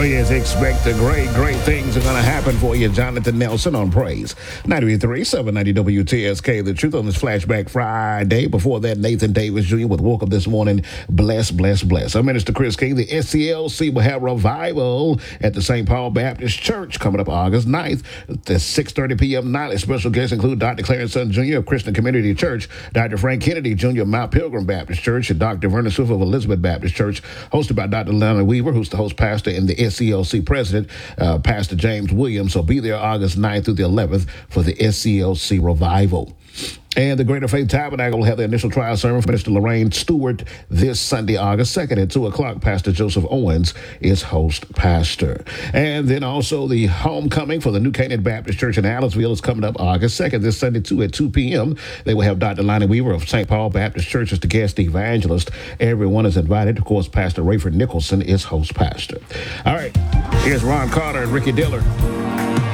yes, expect the great things are going to happen for you. Jonathan Nelson on Praise 93.3, 790 WTSK. The Truth on this Flashback Friday. Before that, Nathan Davis Jr. with Woke Up This Morning. Bless. I'm Minister Chris King. The SCLC will have revival at the St. Paul Baptist Church coming up August 9th. The 6:30 p.m. night. Special guests include Dr. Clarence Sutton Jr. of Christian Community Church, Dr. Frank Kennedy Jr. of Mount Pilgrim Baptist Church, and Dr. Vernon Swift of Elizabeth Baptist Church, hosted by Dr. Lana Weaver, who's the host pastor, and the SCLC president, Pastor James Williams. So be there August 9th through the 11th for the SCLC revival. And the Greater Faith Tabernacle will have the initial trial sermon for Minister Lorraine Stewart this Sunday, August 2nd at 2 o'clock. Pastor Joseph Owens is host pastor. And then also the homecoming for the New Canaan Baptist Church in Allisville is coming up August 2nd, this Sunday too at 2 p.m. They will have Dr. Lonnie Weaver of St. Paul Baptist Church as the guest evangelist. Everyone is invited. Of course, Pastor Rayford Nicholson is host pastor. All right, here's Ron Carter and Ricky Dillard.